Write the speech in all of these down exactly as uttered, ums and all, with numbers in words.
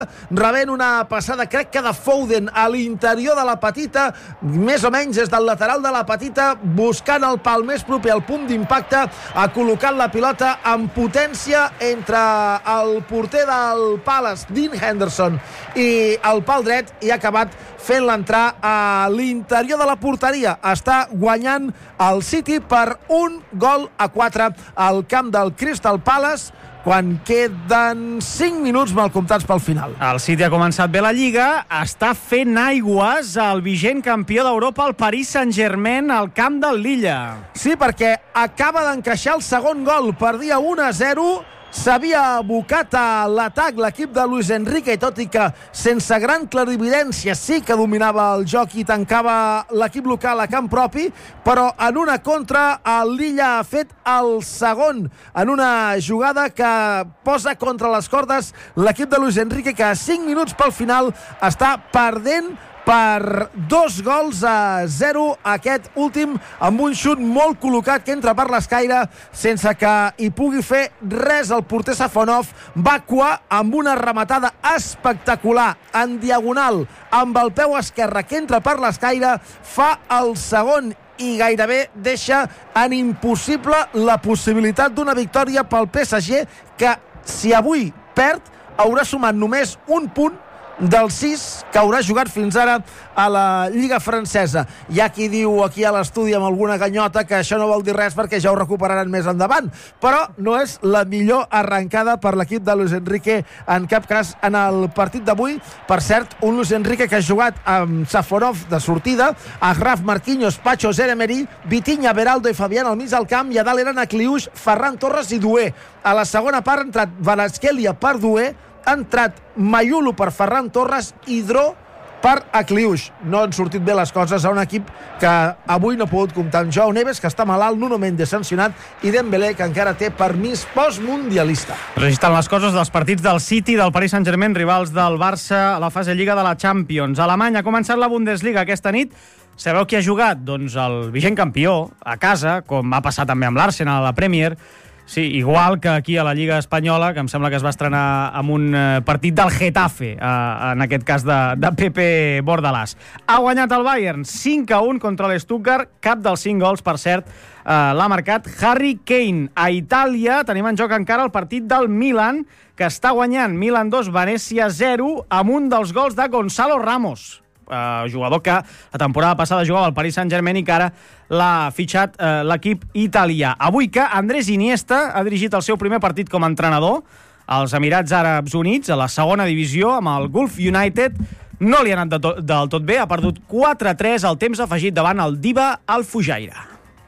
rebent una passada, crec que de Foden, a l'interior de la petita, més o menys des del lateral de la petita, buscant el pal més proper al punt d'impacte, ha col·locat la pilota amb potència entre el porter del Palace, Dean Henderson, i el pal dret, i ha acabat fent-la entrar a l'interior de la porteria. Està guanyant el City per un gol a quatre al camp del Crystal Palace, quan queden cinc minuts mal comptats pel final. El City ha començat bé la Lliga, està fent aigües el vigent campió d'Europa, el Paris Saint-Germain, al camp del Lilla. Sí, perquè acaba d'encaixar el segon gol, perdia un a zero, s'havia abocat a l'atac l'equip de Luis Enrique, tot i que sense gran clarividència sí que dominava el joc i tancava l'equip local a camp propi, però en una contra el Lilla ha fet el segon en una jugada que posa contra les cordes l'equip de Luis Enrique, que a cinc minuts pel final està perdent per dos gols a zero, aquest últim amb un xut molt col·locat que entra per l'escaire sense que hi pugui fer res el porter Safonov. Va cuar amb una rematada espectacular en diagonal amb el peu esquerre que entra per l'escaire, fa el segon i gairebé deixa en impossible la possibilitat d'una victòria pel P S G, que si avui perd haurà sumat només un punt dels sis que haurà jugat fins ara a la Lliga francesa. Hi ha qui diu aquí a l'estudi amb alguna ganyota que això no vol dir res perquè ja ho recuperaran més endavant, però no és la millor arrencada per l'equip de Luis Enrique en cap cas en el partit d'avui. Per cert, un Luis Enrique que ha jugat amb Safonov de sortida, Achraf, Marquinhos, Pacho, Zeremeri, Vitinha, Beraldo i Fabián al mig del camp, i a dalt eren Acliuix, Ferran Torres i Doué. A la segona part ha entrat Kvaratskhelia per Doué, ha entrat Mayulo per Ferran Torres i Dro per Acliuix. No han sortit bé les coses a un equip que avui no ha pogut comptar amb Joao Neves, que està malalt, Nuno Mendes sancionat, i Dembélé, que encara té permís postmundialista. Registren les coses dels partits del City, del Paris Saint-Germain, rivals del Barça a la fase Lliga de la Champions. A Alemanya ha començat la Bundesliga aquesta nit. Sabeu qui ha jugat? Doncs el vigent campió a casa, com ha passat també amb l'Arsenal a la Premier. Sí, igual que aquí a la Lliga Espanyola, que em sembla que es va estrenar amb un partit del Getafe, en aquest cas de, de Pepe Bordalàs. Ha guanyat el Bayern cinc a un contra l'Stuttgart, cap dels cinc gols, per cert, eh, l'ha marcat Harry Kane. A Itàlia tenim en joc encara el partit del Milan, que està guanyant Milan dos, Venècia zero, amb un dels gols de Gonzalo Ramos. Uh, jugador que la temporada passada jugava al Paris Saint-Germain i que ara l'ha fitxat uh, l'equip italià. Avui que Andrés Iniesta ha dirigit el seu primer partit com a entrenador als Emirats Àrabs Units, a la segona divisió, amb el Gulf United. No li ha anat de to- del tot bé, ha perdut quatre a tres al temps afegit davant el Diva Al Fujairah.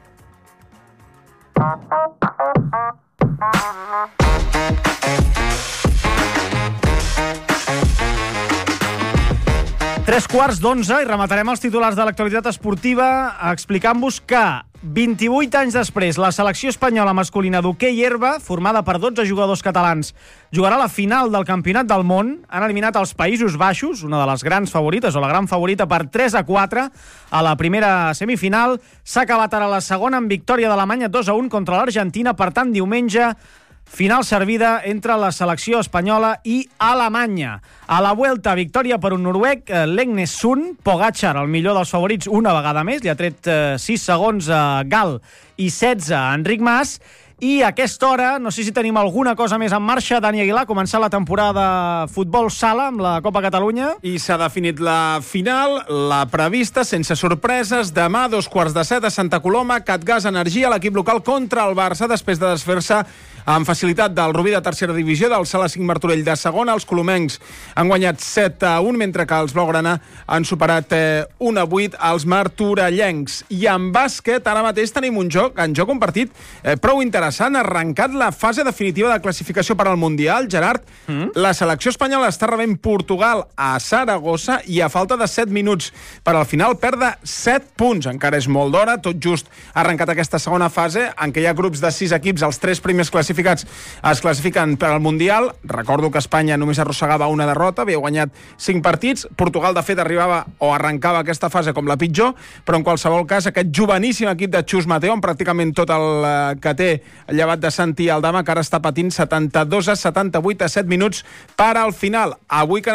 Tres quarts d'onze i rematarem els titulars de l'actualitat esportiva explicant-vos que vint-i-vuit anys després la selecció espanyola masculina d'hoquei herba, formada per dotze jugadors catalans, jugarà la final del Campionat del Món. Han eliminat els Països Baixos, una de les grans favorites, o la gran favorita, per tres a quatre a la primera semifinal. S'ha acabat ara la segona amb victòria d'Alemanya dos a un contra l'Argentina. Per tant, diumenge, final servida entre la selecció espanyola i Alemanya. A la Vuelta, victòria per un noruec, Lengnes Sund. Pogačar, el millor dels favorits, una vegada més. Li ha tret eh, sis segons a Gal i setze a Enric Mas. I a aquesta hora, no sé si tenim alguna cosa més en marxa, Dani Aguilar, començar la temporada de futbol sala amb la Copa Catalunya. I s'ha definit la final, la prevista, sense sorpreses. Demà, dos quarts de set a Santa Coloma, Catgas Energia, l'equip local contra el Barça, després de desfer-se amb facilitat del Rubí de tercera divisió, del Sala cinc Martorell de segona. Els colomencs han guanyat set a un, mentre que els blaugrana han superat eh, un a vuit als martorellencs. I en bàsquet, ara mateix tenim un joc, en joc un partit eh, prou interessant. Ha arrencat la fase definitiva de classificació per al Mundial. Gerard, mm? la selecció espanyola està rebent Portugal a Saragossa i a falta de set minuts per al final perd set punts. Encara és molt d'hora, tot just ha arrencat aquesta segona fase en què hi ha grups de sis equips, els tres primers classificats classificats es classifiquen per al Mundial. Recordo que Espanya només arrossegava una derrota, havia guanyat cinc partits. Portugal, de fet, arribava o arrencava aquesta fase com la pitjor, però en qualsevol cas aquest joveníssim equip de Chus Mateo, amb pràcticament tot el eh, que té llevat de Santi Aldama, que ara està patint setanta-dos a setanta-vuit a set minuts per al final. Avui que